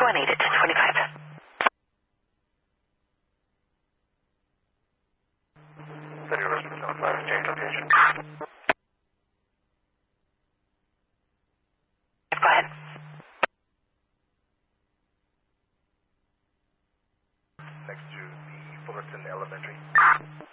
18 at 10:25. City Resident 75, change location. Go ahead. Next to the Fullerton Elementary.